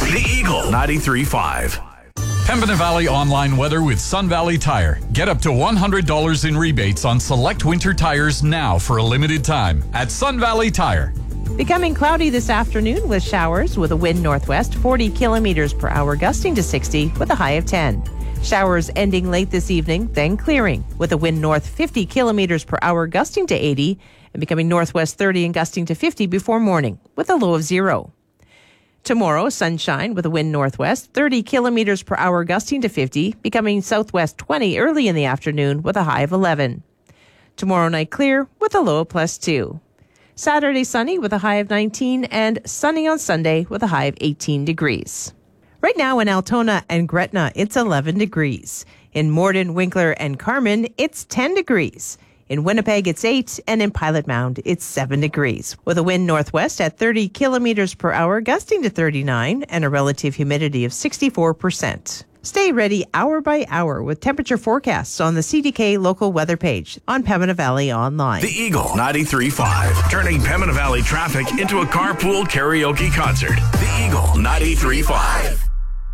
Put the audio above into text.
The Eagle 93.5. Pembina Valley online weather with Sun Valley Tire. Get up to $100 in rebates on select winter tires now for a limited time at Sun Valley Tire. Becoming cloudy this afternoon with showers with a wind northwest 40 kilometers per hour gusting to 60 with a high of 10. Showers ending late this evening, then clearing with a wind north 50 kilometers per hour gusting to 80 and becoming northwest 30 and gusting to 50 before morning with a low of 0. Tomorrow, sunshine with a wind northwest 30 kilometers per hour gusting to 50, becoming southwest 20 early in the afternoon with a high of 11. Tomorrow night clear with a low of +2. Saturday sunny with a high of 19 and sunny on Sunday with a high of 18 degrees. Right now in Altona and Gretna, it's 11 degrees. In Morden, Winkler, and Carman, it's 10 degrees. In Winnipeg, it's 8, and in Pilot Mound, it's 7 degrees. With a wind northwest at 30 kilometers per hour, gusting to 39, and a relative humidity of 64%. Stay ready hour by hour with temperature forecasts on the CDK local weather page on Pembina Valley Online. The Eagle 93.5, turning Pembina Valley traffic into a carpool karaoke concert. The Eagle 93.5.